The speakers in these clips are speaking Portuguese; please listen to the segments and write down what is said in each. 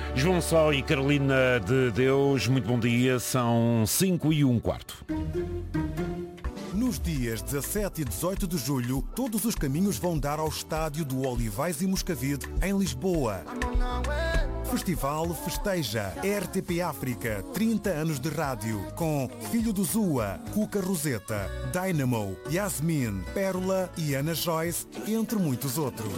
João Só e Carolina de Deus, muito bom dia, são 5:15. Nos dias 17 e 18 de julho, todos os caminhos vão dar ao estádio do Olivais e Moscavide, em Lisboa. Festival festeja RTP África, 30 anos de rádio, com Filho do Zua, Cuca Roseta, Dynamo, Yasmin, Pérola e Ana Joyce, entre muitos outros.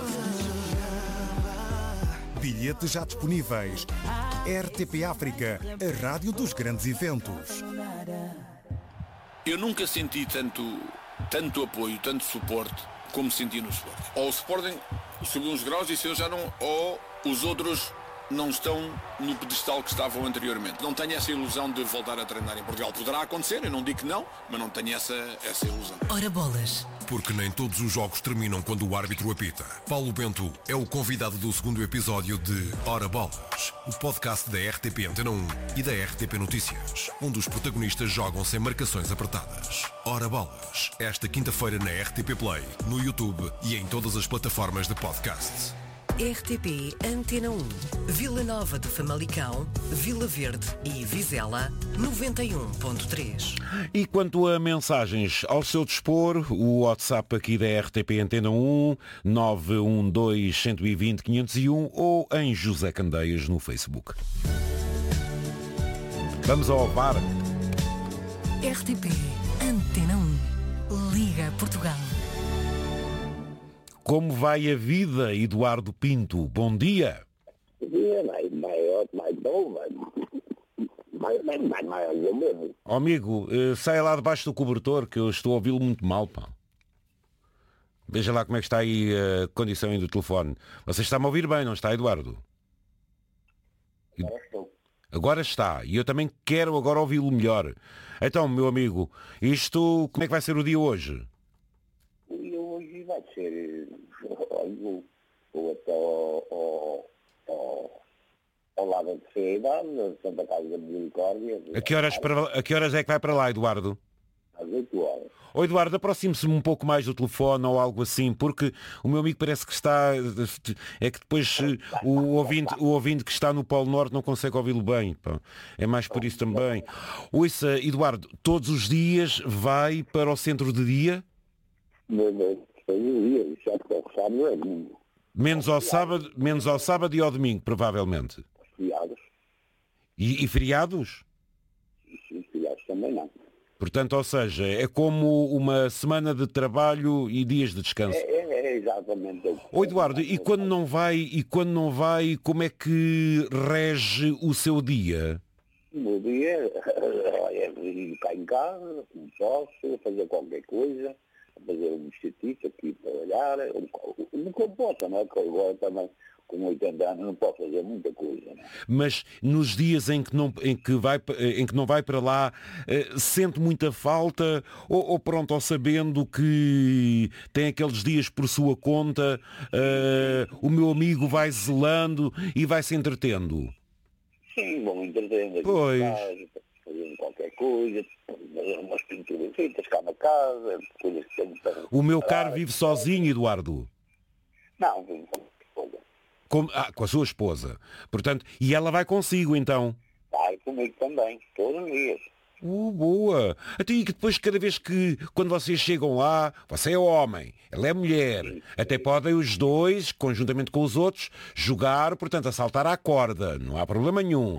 Bilhetes já disponíveis. RTP África, a rádio dos grandes eventos. Eu nunca senti tanto apoio, tanto suporte como senti no Sporting. Ou o Sporting subiu uns graus e se eu já não... Ou os outros não estão no pedestal que estavam anteriormente. Não tenho essa ilusão de voltar a treinar em Portugal. Poderá acontecer, eu não digo que não, mas não tenho essa ilusão. Ora bolas. Porque nem todos os jogos terminam quando o árbitro apita. Paulo Bento é o convidado do segundo episódio de Ora Bolas, o podcast da RTP Antena 1 e da RTP Notícias, onde os protagonistas jogam sem marcações apertadas. Ora Bolas, esta quinta-feira na RTP Play, no YouTube e em todas as plataformas de podcast. RTP Antena 1, Vila Nova de Famalicão, Vila Verde e Vizela, 91.3. E quanto a mensagens ao seu dispor, o WhatsApp aqui da RTP Antena 1, 912 120 501 ou em José Candeias no Facebook. Vamos ao VAR. RTP Antena 1, Liga Portugal. Como vai a vida, Eduardo Pinto? Bom dia. Bom dia, Oh, amigo, saia lá debaixo do cobertor que eu estou a ouvi-lo muito mal, pá. Veja lá como é que está aí a condição aí do telefone. Você está-me a ouvir bem, não está, Eduardo? Agora estou. Agora está. E eu também quero agora ouvi-lo melhor. Então, meu amigo, isto, como é que vai ser o dia hoje? E hoje vai ser... Vou até ao lado de Ceidade, Santa Casa da Misericórdia. A que horas é que vai para lá, Eduardo? Às 8 horas. Ô Eduardo, aproxime-se um pouco mais do telefone ou algo assim, porque o meu amigo parece que está... É que depois o ouvinte que está no Polo Norte não consegue ouvi-lo bem. Pá. É mais por isso também. Ouça, Eduardo, todos os dias vai para o centro de dia? Menos ao sábado e ao domingo, provavelmente. Feriados. E feriados? Sim, feriados também não. Portanto, ou seja, é como uma semana de trabalho e dias de descanso. É exatamente. Ô Eduardo, e quando não vai, como é que rege o seu dia? O meu dia é ir cá em casa, como posso, fazer qualquer coisa, fazer um instituto aqui, trabalhar, no que eu posso, não é? Que agora também, com 80 anos, não posso fazer muita coisa, não é? Mas nos dias em que não vai para lá, sente muita falta ou pronto, ou sabendo que tem aqueles dias por sua conta, o meu amigo vai zelando e vai se entretendo? Sim, vou me entretendo aqui Pois. em casa, fazendo qualquer coisa, fazer umas pinturas cá na casa, coisas que tenho para... O meu caro vive sozinho, Eduardo? Não, vivo com coisa. Com a sua esposa. Portanto, e ela vai consigo, então? Vai comigo também, todos os dias. Boa! Até aí que depois, cada vez que, quando vocês chegam lá, você é homem, ela é mulher. Até podem os dois, conjuntamente com os outros, jogar, portanto, a saltar à corda. Não há problema nenhum.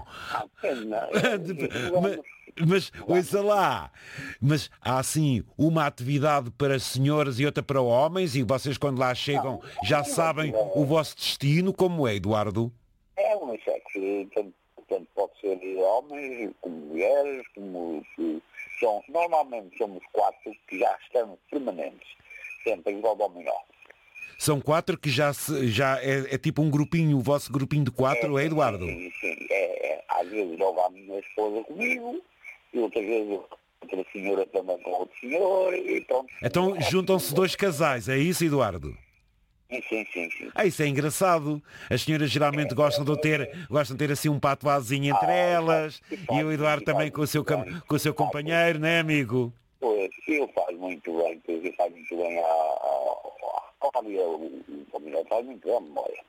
Mas, ouça lá, mas há assim uma atividade para senhoras e outra para homens e vocês quando lá chegam já sabem o vosso destino, como é, Eduardo? É um sexo, tanto pode ser homens, como mulheres, como... Normalmente somos 4 que já estamos permanentes, sempre igual ao menor. São 4 que já é tipo um grupinho, o vosso grupinho de 4, é Eduardo? Sim. Às vezes logo a minha esposa comigo, e outras vezes outra senhora também com outro senhor, e pronto. Então juntam-se 2 casais, é isso, Eduardo? Sim. Isso é engraçado. As senhoras geralmente gostam de ter assim um patoazinho entre elas, e o Eduardo também com o seu companheiro, não é, amigo? Pois, ele faz muito bem, o familiar faz muito bem a memória.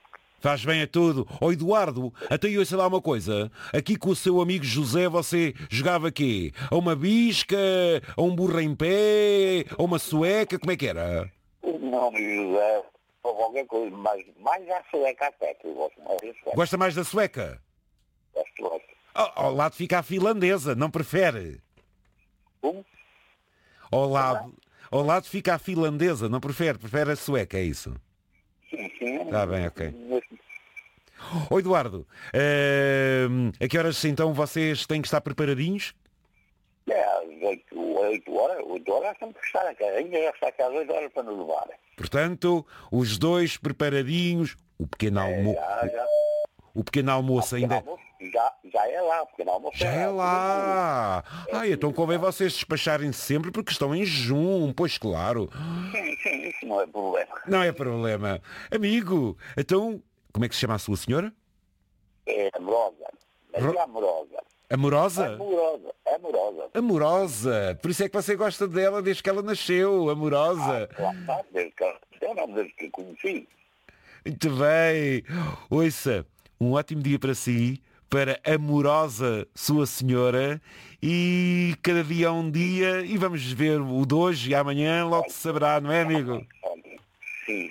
Faz bem a tudo. Ó Eduardo, até eu sei lá uma coisa. Aqui com o seu amigo José você jogava quê? A uma bisca? A um burro em pé? A uma sueca? Como é que era? Não, José, ou qualquer coisa, mas mais a sueca até, que eu gosto mais da sueca. Gosta mais da sueca? Gosto. Ao lado fica a finlandesa, não prefere? Como? Ao lado fica a finlandesa, não prefere? Prefere a sueca, é isso? Sim. Está bem, ok. Ó Eduardo, a que horas então vocês têm que estar preparadinhos? Às 8 horas temos que estar aqui. Ainda já está aqui às 8 horas para nos levar. Portanto, os dois preparadinhos, o pequeno almoço. O pequeno almoço ainda. Já é lá, o pequeno almoço. Já é lá. Então convém vocês despacharem-se sempre porque estão em jejum, pois claro. Sim, isso não é problema. Não é problema. Amigo, então, como é que se chama a sua senhora? É amorosa. É amorosa. Amorosa? Amorosa. Amorosa. Por isso é que você gosta dela desde que ela nasceu. Amorosa. Claro, desde que conheci. Muito bem. Ouça, um ótimo dia para si, para a amorosa sua senhora, e cada dia é um dia, e vamos ver o de hoje e amanhã logo se saberá, não é, amigo? Sim,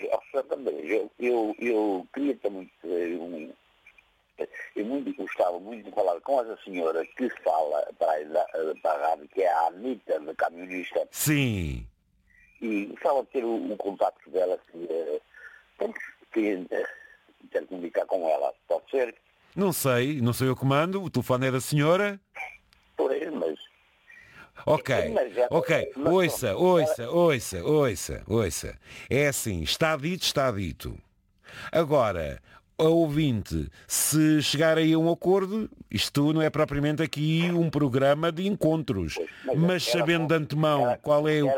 eu queria também eu gostava muito de falar com essa senhora que fala para a rádio, que é a Anitta, da camionista. Sim. E gostava de ter o contato dela, que intercomunicar com ela. Pode ser? Não sei eu que mando, o telefone é da senhora. Pois, mas... Ok. Ouça. É assim, está dito. Agora, a ouvinte, se chegar aí a um acordo, isto não é propriamente aqui um programa de encontros, mas sabendo de antemão qual é o